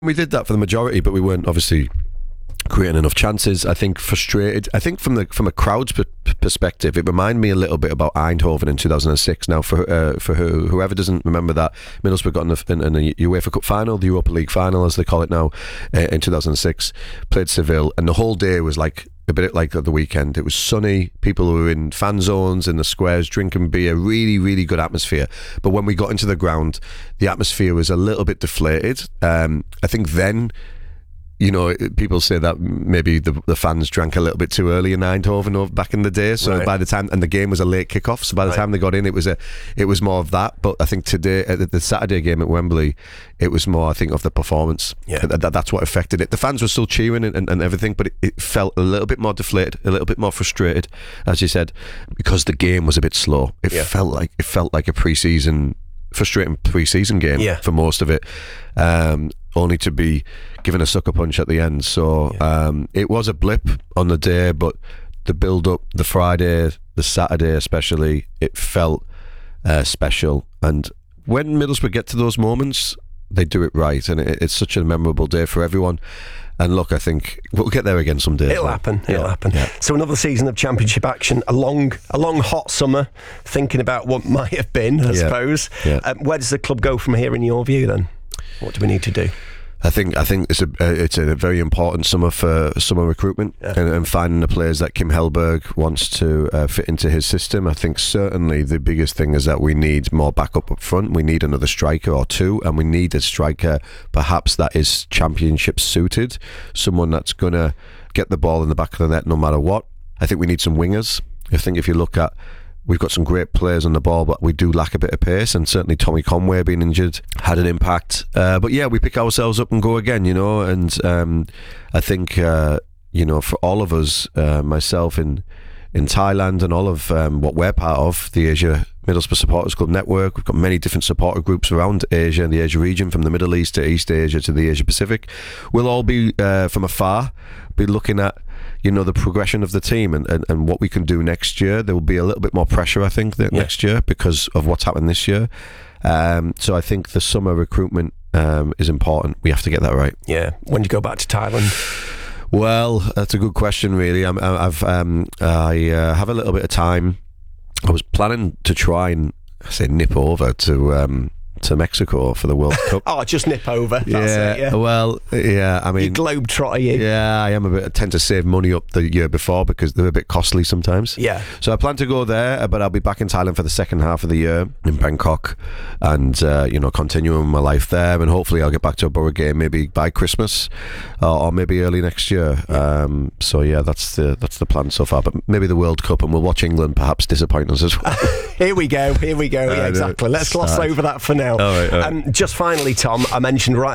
We did that for the majority, but we weren't obviously creating enough chances. I think frustrated. I think from a crowd's perspective, it reminded me a little bit about Eindhoven in 2006. Now, for whoever doesn't remember that, Middlesbrough got in a UEFA Cup final, the Europa League final, as they call it now, in 2006. Played Seville, and the whole day was like a bit like the weekend. It was sunny. People were in fan zones in the squares drinking beer. Really, really good atmosphere. But when we got into the ground, the atmosphere was a little bit deflated. I think then, people say that maybe the fans drank a little bit too early in Eindhoven back in the day. So by the time, and the game was a late kickoff, so by the time they got in, it was more of that. But I think today, at the Saturday game at Wembley, it was more, I think, of the performance. Yeah. That's what affected it. The fans were still cheering and everything, but it felt a little bit more deflated, a little bit more frustrated, as you said, because the game was a bit slow. It felt like a frustrating pre-season game for most of it. Only to be given a sucker punch at the end. So it was a blip on the day, but the build-up, the Friday, the Saturday especially, it felt special. And when Middlesbrough get to those moments, they do it right, and it's such a memorable day for everyone. And look, I think we'll get there again someday. It'll happen. Yeah. So another season of Championship action, a long hot summer, thinking about what might have been, I suppose. Yeah. Where does the club go from here in your view then? What do we need to do? I think it's a very important summer for summer recruitment and finding the players that Kim Hellberg wants to fit into his system. I think certainly the biggest thing is that we need more backup up front. We need another striker or two, and we need a striker perhaps that is Championship suited, someone that's going to get the ball in the back of the net no matter what. I think we need some wingers. I think if you look at, we've got some great players on the ball, but we do lack a bit of pace, and certainly Tommy Conway being injured had an impact. But yeah, we pick ourselves up and go again, and I think, for all of us, myself in Thailand and all of what we're part of, the Asia Middlesbrough Supporters Club Network, we've got many different supporter groups around Asia and the Asia region, from the Middle East to East Asia to the Asia Pacific. We'll all be, from afar, be looking at the progression of the team and what we can do next year. There will be a little bit more pressure, I think, next year because of what's happened this year. So I think the summer recruitment is important. We have to get that right. Yeah. When do you go back to Thailand? Well, that's a good question, really. I have a little bit of time. I was planning to try and nip over to Mexico for the World Cup. Oh, just nip over. That's it. Well, I mean, you globetrotter, you. Yeah, I am I tend to save money up the year before because they're a bit costly sometimes. Yeah. So I plan to go there, but I'll be back in Thailand for the second half of the year in Bangkok, and continuing my life there, and hopefully I'll get back to a Borough game maybe by Christmas, or maybe early next year. So yeah, that's the plan so far. But maybe the World Cup, and we'll watch England perhaps disappoint us as well. Here we go. Yeah, exactly. Let's gloss over that for now. All right. Just finally, Tom, I mentioned right